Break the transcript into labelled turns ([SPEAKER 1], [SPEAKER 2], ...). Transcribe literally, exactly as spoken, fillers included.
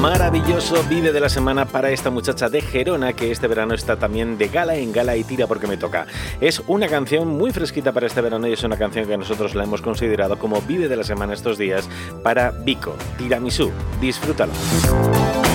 [SPEAKER 1] Maravilloso Vive de la Semana para esta muchacha de Gerona que este verano está también de gala en gala y tira porque me toca. Es una canción muy fresquita para este verano y es una canción que nosotros la hemos considerado como Vive de la Semana estos días para Vico, Tiramisú. Disfrútalo.